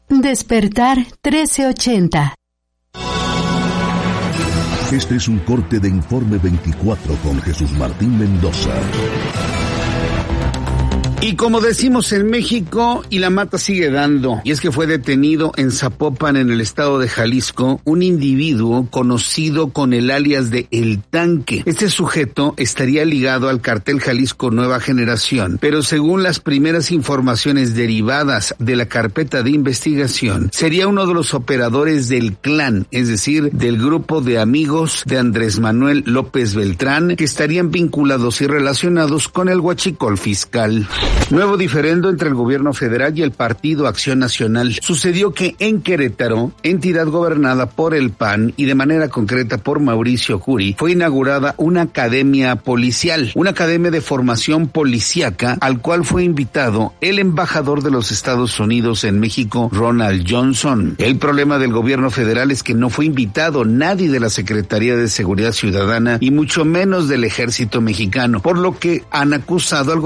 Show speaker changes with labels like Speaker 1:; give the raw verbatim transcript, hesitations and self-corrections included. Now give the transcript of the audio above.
Speaker 1: Despertar trece ochenta.
Speaker 2: Este es un corte de Informe veinticuatro con Jesús Martín Mendoza.
Speaker 3: Y como decimos en México, y la mata sigue dando, y es que fue detenido en Zapopan, en el estado de Jalisco, un individuo conocido con el alias de El Tanque. Este sujeto estaría ligado al cartel Jalisco Nueva Generación, pero según las primeras informaciones derivadas de la carpeta de investigación, sería uno de los operadores del clan, es decir, del grupo de amigos de Andrés Manuel López Beltrán, que estarían vinculados y relacionados con el huachicol fiscal. Nuevo diferendo entre el gobierno federal y el Partido Acción Nacional. Sucedió que en Querétaro, entidad gobernada por el P A N y de manera concreta por Mauricio Curi, fue inaugurada una academia policial, una academia de formación policíaca, al cual fue invitado el embajador de los Estados Unidos en México, Ronald Johnson. El problema del gobierno federal es que no fue invitado nadie de la Secretaría de Seguridad Ciudadana y mucho menos del Ejército Mexicano, por lo que han acusado al